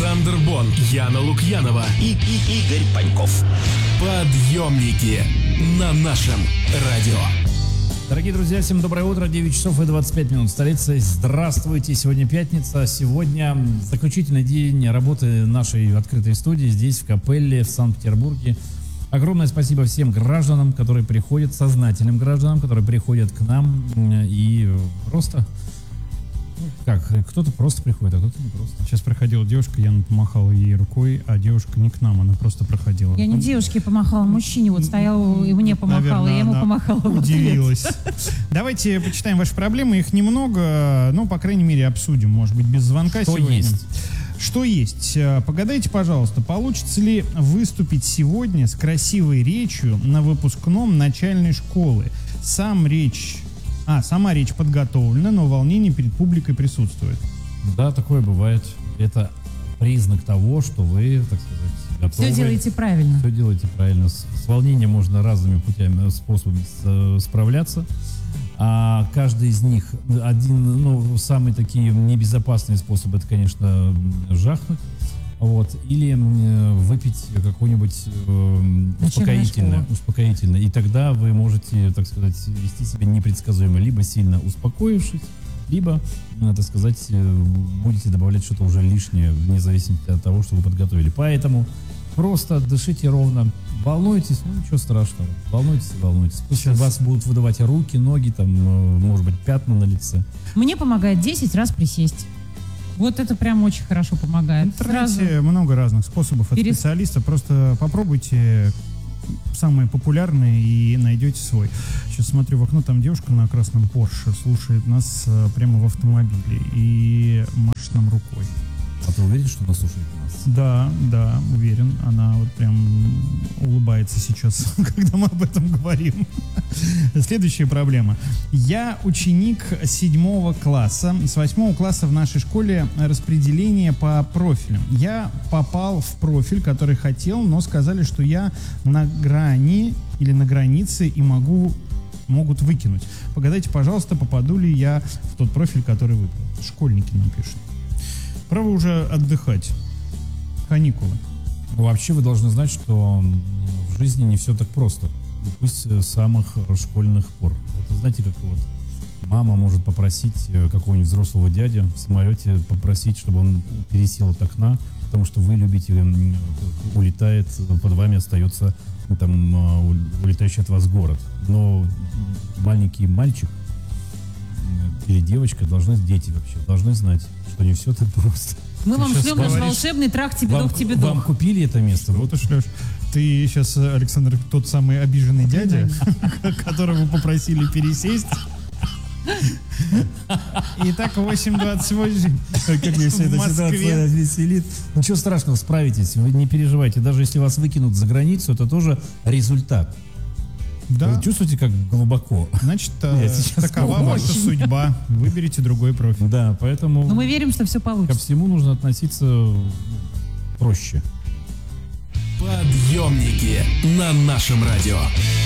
Александр Бон, Яна Лукьянова и Игорь Паньков. Подъемники на нашем радио. Дорогие друзья, всем доброе утро, 9 часов и 25 минут в столице. Здравствуйте, сегодня пятница, сегодня заключительный день работы нашей открытой студии здесь, в Капелле, в Санкт-Петербурге. Огромное спасибо всем гражданам, которые приходят, сознательным гражданам, которые приходят к нам и просто... кто-то просто приходит, а кто-то не просто. Сейчас проходила девушка, я помахал ей рукой, а девушка не к нам, она просто проходила. Я не девушке помахала, мужчине вот стоял и мне помахала, наверное, я ему помахала. Удивилась. Давайте почитаем ваши проблемы, их немного, по крайней мере, обсудим, может быть, без звонка Что сегодня. есть? Что есть? Погадайте, пожалуйста, получится ли выступить сегодня с красивой речью на выпускном начальной школы? Сама речь подготовлена, но волнение перед публикой присутствует. Да, такое бывает. Это признак того, что вы, так сказать, готовы. Все делаете правильно. Все делаете правильно. С волнением можно разными путями, способами справляться. А каждый из них, самые такие небезопасные способы, это, конечно, жахнуть. Или выпить какое-нибудь успокоительное. И тогда вы можете, так сказать, вести себя непредсказуемо. Либо сильно успокоившись, либо, так сказать, будете добавлять что-то уже лишнее, вне зависимости от того, что вы подготовили. Поэтому просто дышите ровно. Волнуйтесь, ничего страшного. Волнуйтесь. Пусть вас будут выдавать руки, ноги, может быть, пятна на лице. Мне помогает 10 раз присесть. Вот это прям очень хорошо помогает. Тратите много разных способов от специалиста. Просто попробуйте самые популярные и найдете свой. Сейчас смотрю в окно, там девушка на красном Порше слушает нас прямо в автомобиле и машет нам рукой. А ты уверен, что она слушает нас? Да, уверен. Она вот прям улыбается сейчас, когда мы об этом говорим. Следующая проблема. Я ученик 7 класса. С 8 класса в нашей школе распределение по профилям. Я попал в профиль, который хотел, но сказали, что я на грани или на границе и могут выкинуть. Погадайте, пожалуйста, попаду ли я в тот профиль, который выбрал. Школьники нам пишут. Право уже отдыхать. Каникулы. Вообще вы должны знать, что в жизни не все так просто. Пусть с самых школьных пор. Это знаете, как вот мама может попросить какого-нибудь взрослого дядю в самолете, попросить, чтобы он пересел от окна, потому что вы любите, улетает, под вами остается улетающий от вас город. Но маленький мальчик или девочка должны знать, что не все так просто. Мы вам шлем наш волшебный трак «Тебе-дох». Вам купили это место? Вот уж, Леш, ты сейчас, Александр, тот самый обиженный дядя, которого попросили пересесть. Итак, 8:28. Как мне вся эта ситуация веселит. Ничего страшного, справитесь, вы не переживайте. Даже если вас выкинут за границу, это тоже результат. Да. Вы чувствуете, как глубоко? Значит, такова ваша судьба. Выберите другой профиль. Да, поэтому... Но мы верим, что все получится. Ко всему нужно относиться проще. Подъемники на нашем радио.